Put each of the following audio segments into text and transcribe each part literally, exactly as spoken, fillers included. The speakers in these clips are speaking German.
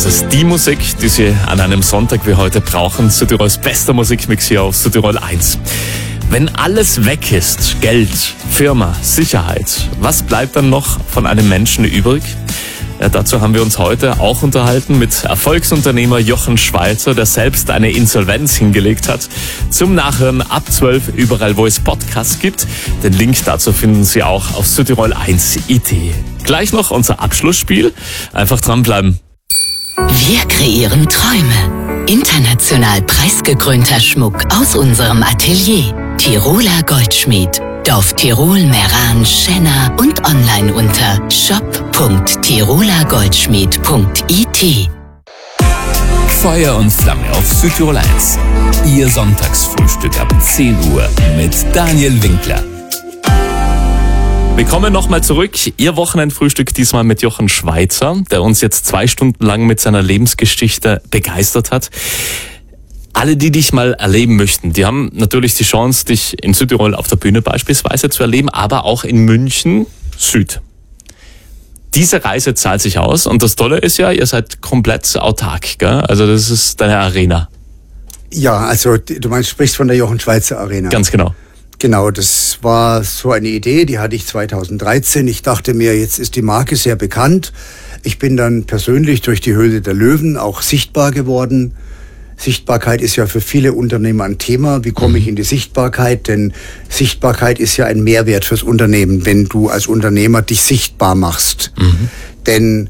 Das ist die Musik, die Sie an einem Sonntag wie heute brauchen. Südtirols bester Musikmix hier auf Südtirol eins. Wenn alles weg ist, Geld, Firma, Sicherheit, was bleibt dann noch von einem Menschen übrig? Ja, dazu haben wir uns heute auch unterhalten mit Erfolgsunternehmer Jochen Schweizer, der selbst eine Insolvenz hingelegt hat. Zum Nachhören ab zwölf überall, wo es Podcasts gibt. Den Link dazu finden Sie auch auf Südtirol eins punkt I T. Gleich noch unser Abschlussspiel. Einfach dranbleiben. Wir kreieren Träume. International preisgekrönter Schmuck aus unserem Atelier. Tiroler Goldschmied. Dorf Tirol, Meran, Schenna und online unter shop punkt tiroler goldschmied punkt I T. Feuer und Flamme auf Südtirol eins. Ihr Sonntagsfrühstück ab zehn Uhr mit Daniel Winkler. Willkommen nochmal zurück. Ihr Wochenendfrühstück diesmal mit Jochen Schweizer, der uns jetzt zwei Stunden lang mit seiner Lebensgeschichte begeistert hat. Alle, die dich mal erleben möchten, die haben natürlich die Chance, dich in Südtirol auf der Bühne beispielsweise zu erleben, aber auch in München Süd. Diese Reise zahlt sich aus und das Tolle ist ja, ihr seid komplett autark, gell? Also das ist deine Arena. Ja, also du meinst, sprichst von der Jochen Schweizer Arena. Ganz genau. Genau, das war so eine Idee, die hatte ich zweitausenddreizehn. Ich dachte mir, jetzt ist die Marke sehr bekannt. Ich bin dann persönlich durch die Höhle der Löwen auch sichtbar geworden. Sichtbarkeit ist ja für viele Unternehmer ein Thema. Wie komme ich in die Sichtbarkeit? Denn Sichtbarkeit ist ja ein Mehrwert fürs Unternehmen, wenn du als Unternehmer dich sichtbar machst. Mhm. Denn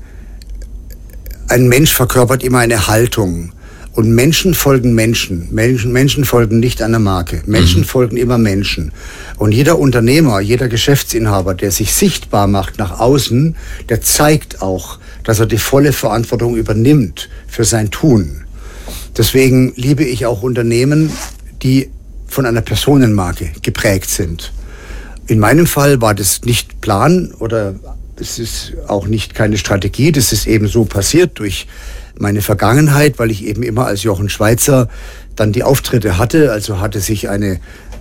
ein Mensch verkörpert immer eine Haltung. Und Menschen folgen Menschen. Menschen, Menschen folgen nicht einer Marke. Menschen mhm. folgen immer Menschen. Und jeder Unternehmer, jeder Geschäftsinhaber, der sich sichtbar macht nach außen, der zeigt auch, dass er die volle Verantwortung übernimmt für sein Tun. Deswegen liebe ich auch Unternehmen, die von einer Personenmarke geprägt sind. In meinem Fall war das nicht Plan oder es ist auch nicht keine Strategie. Das ist eben so passiert durch meine Vergangenheit, weil ich eben immer als Jochen Schweizer dann die Auftritte hatte. Also hatte sich eine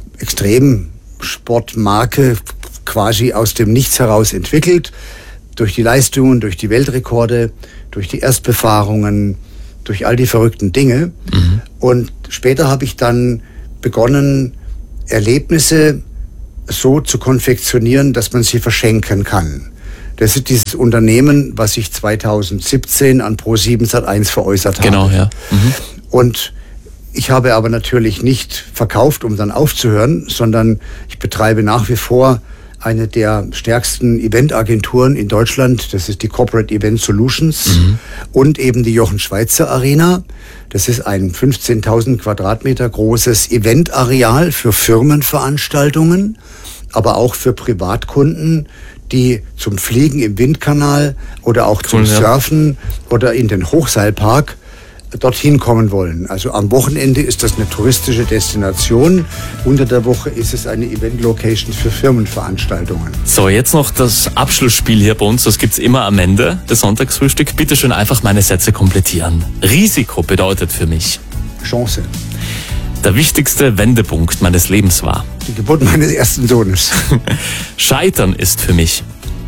Extremsportmarke quasi aus dem Nichts heraus entwickelt. Durch die Leistungen, durch die Weltrekorde, durch die Erstbefahrungen, durch all die verrückten Dinge. Mhm. Und später habe ich dann begonnen, Erlebnisse so zu konfektionieren, dass man sie verschenken kann. Das ist dieses Unternehmen, was ich zweitausendsiebzehn an Pro sieben Sat eins veräußert habe. Genau, ja. Mhm. Und ich habe aber natürlich nicht verkauft, um dann aufzuhören, sondern ich betreibe nach wie vor eine der stärksten Eventagenturen in Deutschland. Das ist die Corporate Event Solutions mhm. und eben die Jochen Schweizer Arena. Das ist ein fünfzehntausend Quadratmeter großes Eventareal für Firmenveranstaltungen, aber auch für Privatkunden, die zum Fliegen im Windkanal oder auch zum cool, ja. Surfen oder in den Hochseilpark dorthin kommen wollen. Also am Wochenende ist das eine touristische Destination. Unter der Woche ist es eine Event-Location für Firmenveranstaltungen. So, jetzt noch das Abschlussspiel hier bei uns. Das gibt's immer am Ende des Sonntagsfrühstücks. Bitte schön einfach meine Sätze komplettieren. Risiko bedeutet für mich Chance. Der wichtigste Wendepunkt meines Lebens war Die Geburt meines ersten Sohnes. Scheitern ist für mich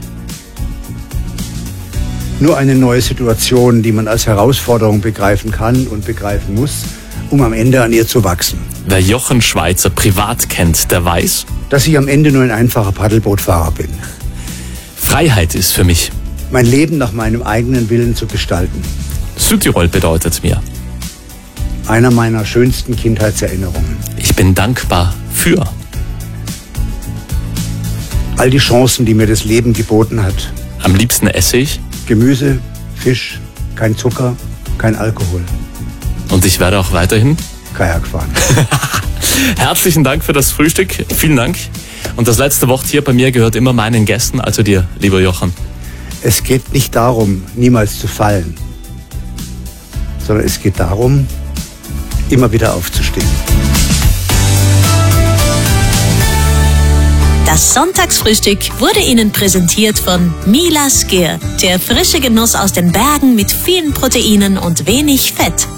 Nur eine neue Situation, die man als Herausforderung begreifen kann und begreifen muss, um am Ende an ihr zu wachsen. Wer Jochen Schweizer privat kennt, der weiß, dass ich am Ende nur ein einfacher Paddelbootfahrer bin. Freiheit ist für mich mein Leben nach meinem eigenen Willen zu gestalten. Südtirol bedeutet mir einer meiner schönsten Kindheitserinnerungen. Ich bin dankbar für all die Chancen, die mir das Leben geboten hat. Am liebsten esse ich Gemüse, Fisch, kein Zucker, kein Alkohol. Und ich werde auch weiterhin Kajak fahren. Herzlichen Dank für das Frühstück. Vielen Dank. Und das letzte Wort hier bei mir gehört immer meinen Gästen, also dir, lieber Jochen. Es geht nicht darum, niemals zu fallen, sondern es geht darum, immer wieder aufzustehen. Das Sonntagsfrühstück wurde Ihnen präsentiert von Mila Skir. Der frische Genuss aus den Bergen mit vielen Proteinen und wenig Fett.